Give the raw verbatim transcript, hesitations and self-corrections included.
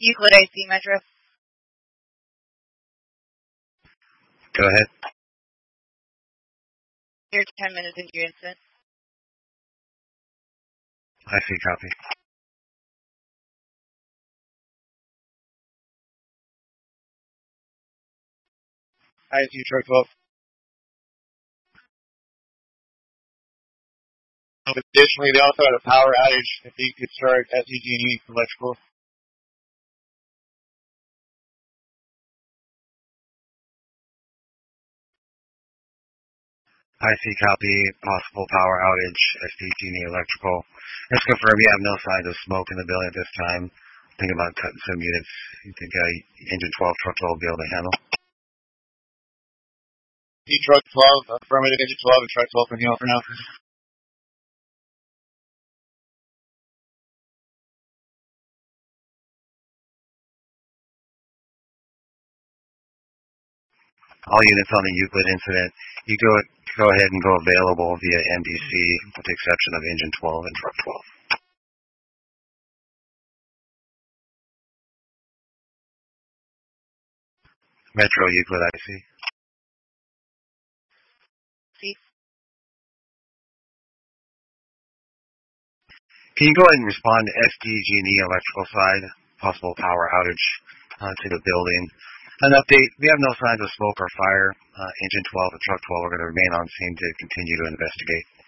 Euclid I C Metro. Go ahead. You're ten minutes into your incident. I see, copy. I see, truck twelve. Additionally, they also had a power outage if you could start at P G and E electrical. I see, copy. Possible power outage, S D G and E electrical. Let's confirm you have no signs of smoke in the building at this time. Think about cutting some units. You think uh, engine twelve, truck twelve will be able to handle? See, truck twelve, affirmative, engine twelve, and truck twelve can handle for now. All units on the Euclid incident, you go go ahead and go available via M D C with the exception of engine twelve and truck twelve. Metro Euclid I C. See? Can you go ahead and respond to S D G and E electrical side, possible power outage uh, to the building? An update, we have no signs of smoke or fire. Uh, engine twelve and truck twelve are going to remain on scene to continue to investigate.